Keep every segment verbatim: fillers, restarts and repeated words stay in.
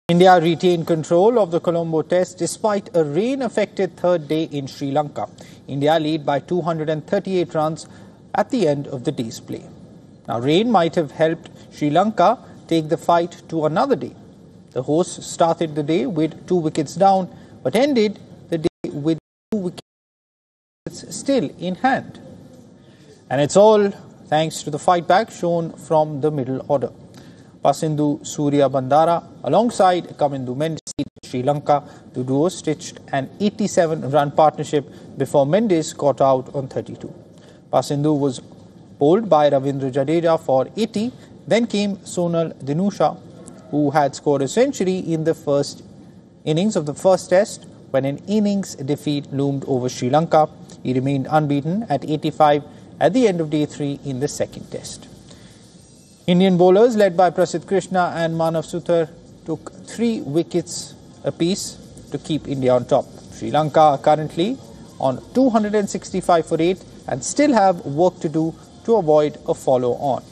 India retained control of the Colombo Test despite a rain-affected third day in Sri Lanka. India lead by two hundred thirty-eight runs at the end of the day's play. Now, rain might have helped Sri Lanka take the fight to another day. The hosts started the day with two wickets down, but ended the day with two wickets still in hand. And it's all thanks to the fight back shown from the middle order. Pasindu Surya Bandara alongside Kamindu Mendes Sri Lanka, the duo stitched an eighty-seven run partnership before Mendes got out on thirty-two. Pasindu was bowled by Ravindra Jadeja for eighty, then came Sonal Dinusha, who had scored a century in the first innings of the first test when an innings defeat loomed over Sri Lanka. He remained unbeaten at eighty-five at the end of day three in the second test. Indian bowlers led by Prasidh Krishna and Manav Sutar took three wickets apiece to keep India on top. Sri Lanka are currently on two hundred sixty-five for eight and still have work to do to avoid a follow-on.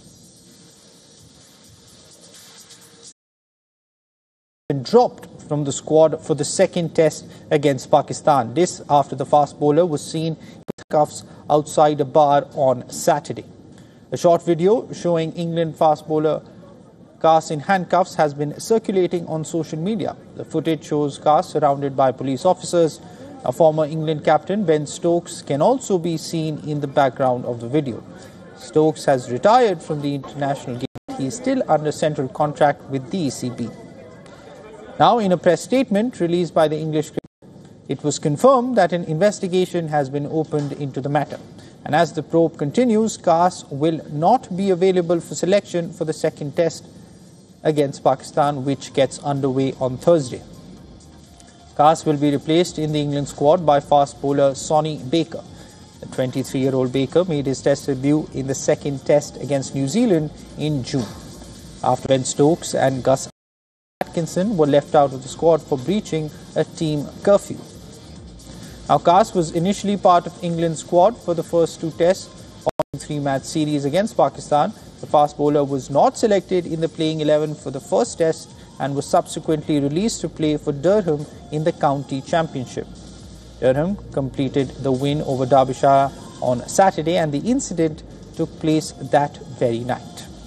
Dropped from the squad for the second test against Pakistan. This after the fast bowler was seen with cuffs outside a bar on Saturday. A short video showing England fast bowler Cas in handcuffs has been circulating on social media. The footage shows Cas surrounded by police officers. A former England captain, Ben Stokes, can also be seen in the background of the video. Stokes has retired from the international game. He is still under central contract with the E C B. Now, in a press statement released by the English cricket, it was confirmed that an investigation has been opened into the matter. And as the probe continues, Cas will not be available for selection for the second test against Pakistan, which gets underway on Thursday. Cas will be replaced in the England squad by fast bowler Sonny Baker. The twenty-three-year-old Baker made his test debut in the second test against New Zealand in June, after Ben Stokes and Gus Atkinson were left out of the squad for breaching a team curfew. Now, Cas was initially part of England's squad for the first two tests of the three-match series against Pakistan. The fast bowler was not selected in the playing eleven for the first test and was subsequently released to play for Durham in the county championship. Durham completed the win over Derbyshire on Saturday, and the incident took place that very night.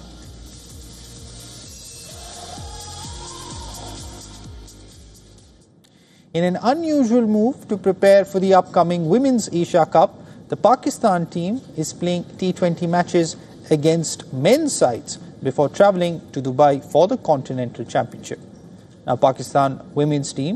In an unusual move to prepare for the upcoming Women's Asia Cup, the Pakistan team is playing T twenty matches against men's sides before travelling to Dubai for the Continental Championship. Now, Pakistan women's team